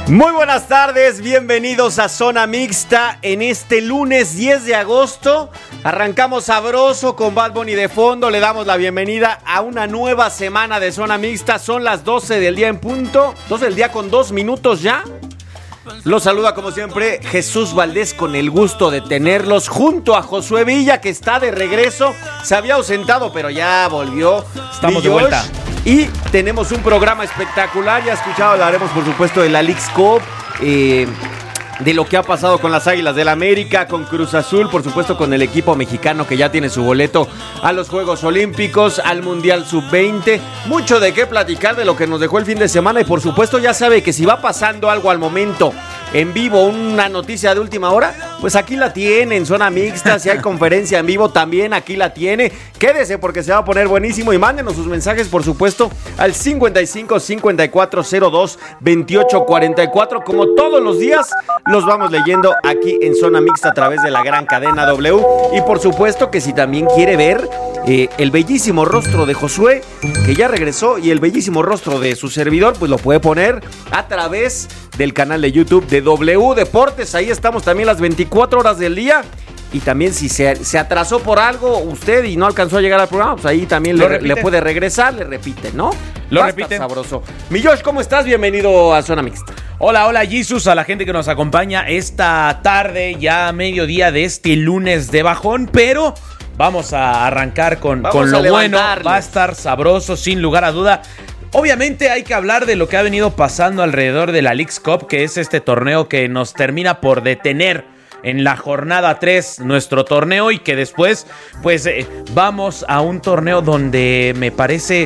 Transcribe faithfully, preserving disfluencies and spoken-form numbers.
Muy buenas tardes, bienvenidos a Zona Mixta en este lunes diez de agosto. Arrancamos sabroso con Bad Bunny de fondo, le damos la bienvenida a una nueva semana de Zona Mixta. Son las doce del día en punto, doce del día con dos minutos ya. Los saluda como siempre Jesús Valdés, con el gusto de tenerlos junto a Josué Villa, que está de regreso. Se había ausentado pero ya volvió. Estamos de vuelta. Y tenemos un programa espectacular. Ya escuchado, hablaremos por supuesto de la Leagues Cup, eh, de lo que ha pasado con las Águilas del América, con Cruz Azul, por supuesto con el equipo mexicano que ya tiene su boleto a los Juegos Olímpicos, al Mundial sub veinte. Mucho de qué platicar de lo que nos dejó el fin de semana. Y por supuesto ya sabe que si va pasando algo al momento en vivo, una noticia de última hora, pues aquí la tiene en Zona Mixta. Si hay conferencia en vivo también aquí la tiene. Quédese porque se va a poner buenísimo y mándenos sus mensajes por supuesto al cincuenta y cinco, cincuenta y cuatro, cero dos, veintiocho, cuarenta y cuatro. Como todos los días los vamos leyendo aquí en Zona Mixta a través de la gran cadena W. Y por supuesto que si también quiere ver eh, el bellísimo rostro de Josué, que ya regresó, y el bellísimo rostro de su servidor, pues lo puede poner a través del canal de YouTube de W Deportes. Ahí estamos también las veinticuatro horas del día. Y también si se, se atrasó por algo usted y no alcanzó a llegar al programa, pues ahí también le, le puede regresar, le repite, ¿no? Lo repite. Sabroso. Mi Josh, ¿cómo estás? Bienvenido a Zona Mixta. Hola, hola Jesus, a la gente que nos acompaña esta tarde, ya a mediodía de este lunes de bajón, pero vamos a arrancar con, con lo bueno. Va a estar sabroso, sin lugar a duda. Obviamente hay que hablar de lo que ha venido pasando alrededor de la Leagues Cup, que es este torneo que nos termina por detener en la jornada tres nuestro torneo, y que después pues eh, vamos a un torneo donde me parece